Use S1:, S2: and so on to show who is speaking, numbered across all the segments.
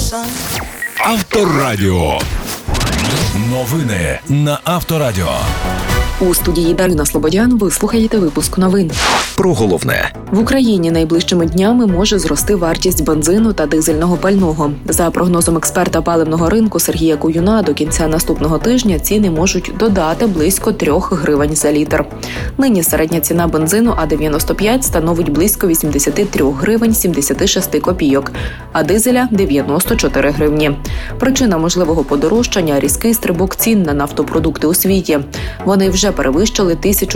S1: Авторадіо. Новини на Авторадіо.
S2: У студії Дарина Слободян ви слухаєте випуск новин.
S1: Про головне.
S2: В Україні найближчими днями може зрости вартість бензину та дизельного пального. За прогнозом експерта паливного ринку Сергія Куюна, до кінця наступного тижня ціни можуть додати близько 3 гривень за літр. Нині середня ціна бензину А95 становить близько 83 гривень 76 копійок, а дизеля – 94 гривні. Причина можливого подорожчання – різкий стрибок цін на нафтопродукти у світі. Вони вже перевищили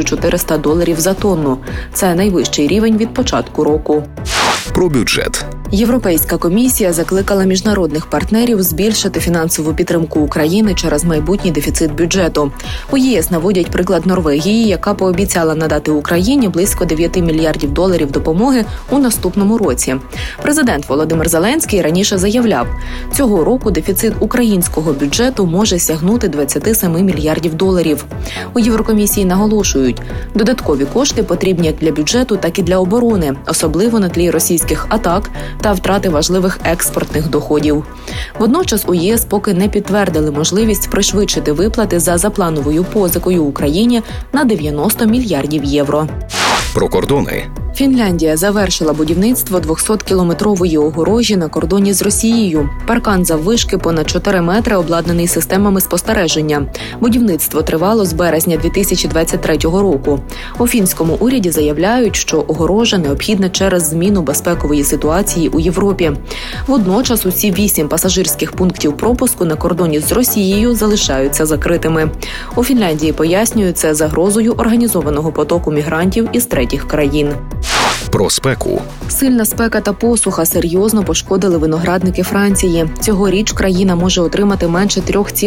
S2: $1400 за тонну. Це найвищий рівень від початку року.
S1: Про бюджет.
S2: Європейська комісія закликала міжнародних партнерів збільшити фінансову підтримку України через майбутній дефіцит бюджету. У ЄС наводять приклад Норвегії, яка пообіцяла надати Україні близько $9 мільярдів допомоги у наступному році. Президент Володимир Зеленський раніше заявляв, цього року дефіцит українського бюджету може сягнути $27 мільярдів. У Єврокомісії наголошують, додаткові кошти потрібні як для бюджету, так і для оборони, особливо на тлі російських атак та втрати важливих експортних доходів. Водночас у ЄС поки не підтвердили можливість пришвидшити виплати за заплановою позикою Україні на $90 мільярдів.
S1: Про кордони.
S2: Фінляндія завершила будівництво 200-кілометрової огорожі на кордоні з Росією. Паркан заввишки понад 4 метри обладнаний системами спостереження. Будівництво тривало з березня 2023 року. У фінському уряді заявляють, що огорожа необхідна через зміну безпекової ситуації у Європі. Водночас усі 8 пасажирських пунктів пропуску на кордоні з Росією залишаються закритими. У Фінляндії пояснюють це загрозою організованого потоку мігрантів із третіх країн.
S1: Про спеку.
S2: Сильна спека та посуха серйозно пошкодили виноградники Франції. Цьогоріч країна може отримати менше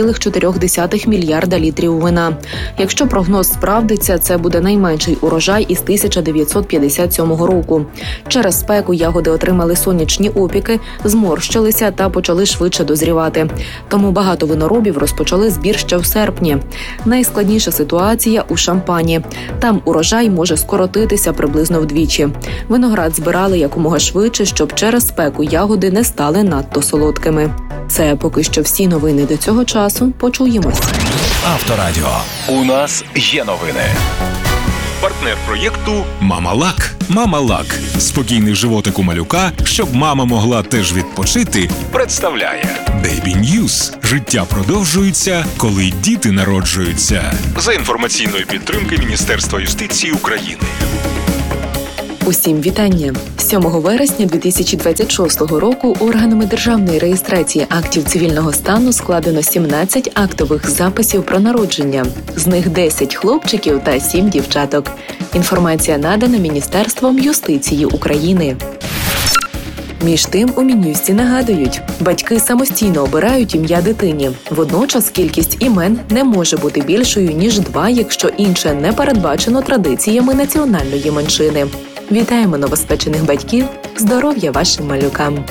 S2: 3,4 мільярда літрів вина. Якщо прогноз справдиться, це буде найменший урожай із 1957 року. Через спеку ягоди отримали сонячні опіки, зморщилися та почали швидше дозрівати. Тому багато виноробів розпочали збір ще в серпні. Найскладніша ситуація у Шампані. Там урожай може скоротитися приблизно вдвічі. Виноград збирали якомога швидше, щоб через спеку ягоди не стали надто солодкими. Це поки що всі новини до цього часу. Почуємось.
S1: Авторадіо. У нас є новини. Партнер проєкту «Мама-Лак». «Мама-Лак» – спокійний животик у малюка, щоб мама могла теж відпочити, представляє Baby News. Життя продовжується, коли діти народжуються. За інформаційної підтримки Міністерства юстиції України.
S2: Усім вітання! 7 вересня 2026 року органами державної реєстрації актів цивільного стану складено 17 актових записів про народження. З них 10 хлопчиків та 7 дівчаток. Інформація надана Міністерством юстиції України. Між тим, у Мін'юсті нагадують, батьки самостійно обирають ім'я дитині. Водночас кількість імен не може бути більшою, ніж 2, якщо інше не передбачено традиціями національної меншини. Вітаємо новоспечених батьків, здоров'я вашим малюкам!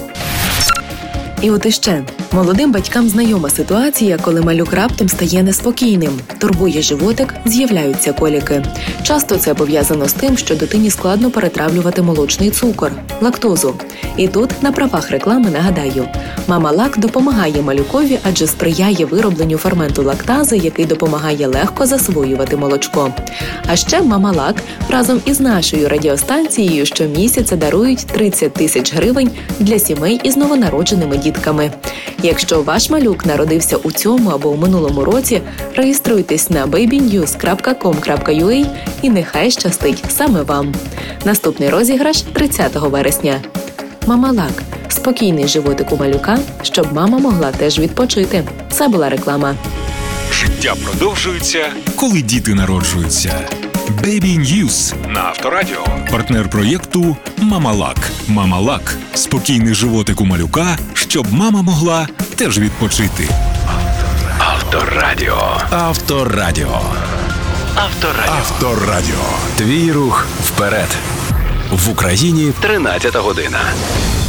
S2: І от іще. Молодим батькам знайома ситуація, коли малюк раптом стає неспокійним, турбує животик, з'являються коліки. Часто це пов'язано з тим, що дитині складно перетравлювати молочний цукор – лактозу. І тут, на правах реклами, нагадаю, «Мама-Лак» допомагає малюкові, адже сприяє виробленню ферменту лактази, який допомагає легко засвоювати молочко. А ще «Мама-Лак» разом із нашою радіостанцією щомісяця дарують 30 тисяч гривень для сімей із новонародженими дітками. Якщо ваш малюк народився у цьому або у минулому році, реєструйтесь на babynews.com.ua і нехай щастить саме вам. Наступний розіграш 30 вересня. «Мама-Лак» – спокійний животик у малюка, щоб мама могла теж відпочити. Це була реклама.
S1: Життя продовжується, коли діти народжуються. Baby News на Авторадіо. Партнер проєкту «Мама-Лак». «Мама-Лак» – спокійний животик у малюка, щоб мама могла теж відпочити. Авторадіо. Авторадіо. Авторадіо. Авторадіо. Твій рух вперед. В Україні 13 година.